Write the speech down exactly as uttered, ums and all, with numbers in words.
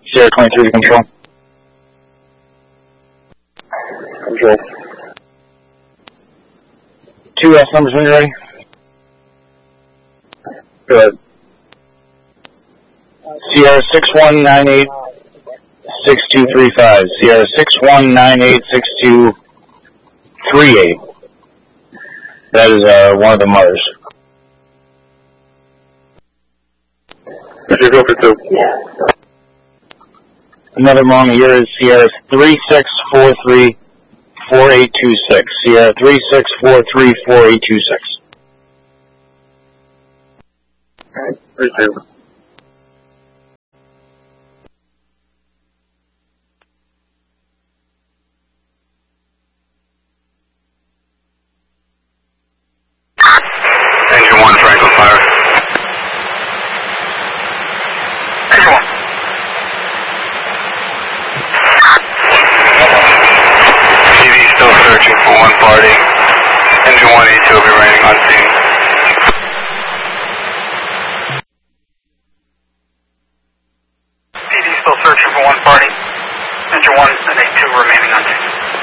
Sierra twenty-three to control. Control. Two S numbers when you're ready. Go ahead. Sierra six one nine eight six two three five. Sierra six one nine eight six two three eight. That is uh, one of the mothers. Would you go for two? Another mom here is Sierra three six four three four eight two six. Sierra three six four three four eight two six. Alright, three two. Engine one, Franklin fire. Engine one. T V still searching for one party. Engine one E two will be remaining on scene. T V still searching for one party. Engine one and A two remaining on scene.